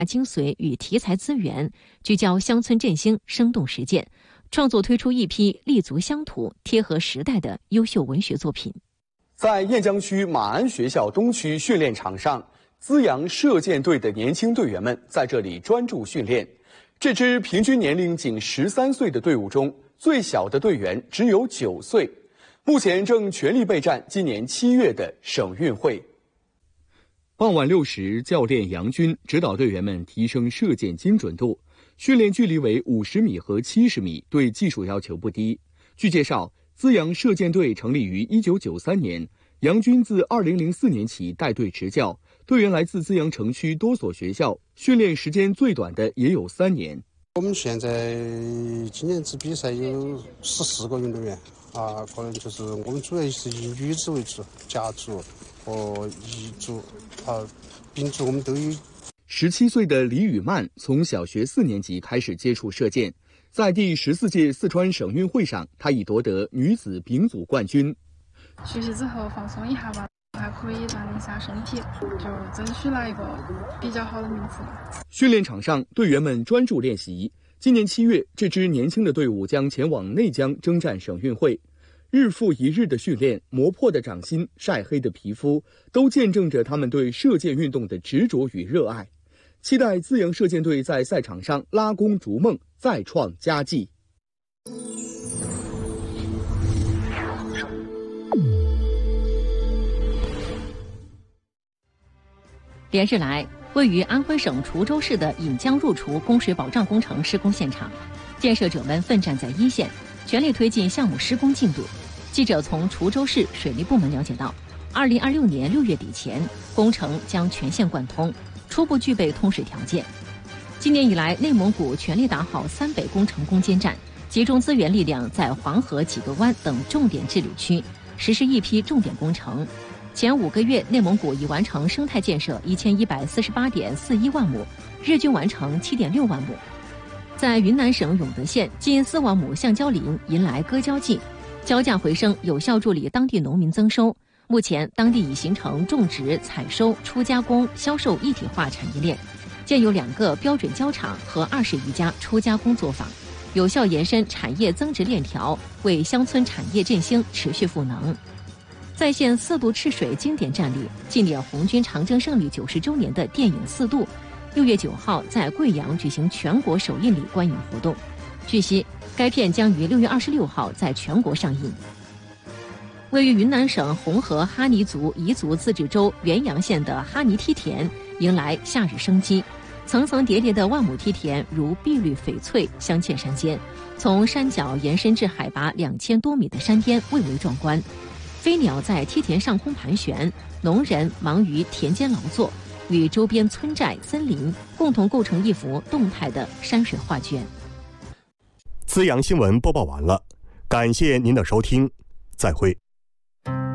精髓与题材资源，聚焦乡村振兴生动实践，创作推出一批立足乡土、贴合时代的优秀文学作品。 在雁江区马鞍学校东区训练场上，资阳射箭队的年轻队员们在这里专注训练。这支平均年龄仅13岁的队伍中，最小的队员只有9岁，目前正全力备战今年7月的省运会。 傍晚6时，教练杨军指导队员们提升射箭精准度，训练距离为50米和70米，对技术要求不低。据介绍，资阳射箭队成立于1993年，杨军自2004年起带队执教，队员来自资阳城区多所学校，训练时间最短的也有3年。 我们现在今年只比赛有14个运动员可能就是我们主要是以女子为主，甲组和乙组丙组我们都有。 17岁的李雨曼从小学4年级开始接触射箭，在第14届四川省运会上，她已夺得女子丙组冠军。 学习之后放松一下吧，还可以锻炼一下身体，就争取了一个比较好的名次。 训练场上，队员们专注练习。今年7月，这支年轻的队伍将前往内江征战省运会。日复一日的训练，磨破的掌心，晒黑的皮肤，都见证着他们对射箭运动的执着与热爱。期待资阳射箭队在赛场上拉弓逐梦，再创佳绩。 连日来，位于安徽省滁州市的引江入滁供水保障工程施工现场，建设者们奋战在一线，全力推进项目施工进度。记者从滁州市水利部门了解到，2026年6月底前，工程将全线贯通，初步具备通水条件。今年以来，内蒙古全力打好三北工程攻坚战，集中资源力量在黄河几个湾等重点治理区实施一批重点工程。前5个月，内蒙古已完成生态建设1148.41万亩，日均完成7.6万亩。在云南省永德县，近4万亩橡胶林迎来割胶季，胶价回升，有效助力当地农民增收。目前，当地已形成种植、采收、初加工、销售一体化产业链，建有2个标准胶厂和20余家初加工作坊，有效延伸产业增值链条，为乡村产业振兴持续赋能。再现4渡赤水经典战例，纪念红军长征胜利90周年的电影《4渡》，6月9号在贵阳举行全国首映礼观影活动。据悉，该片将于6月26号在全国上映。位于云南省红河哈尼族彝族自治州元阳县的哈尼梯田迎来夏日生机，层层叠叠的万亩梯田如碧绿翡翠镶嵌山间，从山脚延伸至海拔2000多米的山巅，蔚为壮观。飞鸟在梯田上空盘旋，农人忙于田间劳作，与周边村寨、森林共同构成一幅动态的山水画卷。 资阳新闻播报完了，感谢您的收听，再会。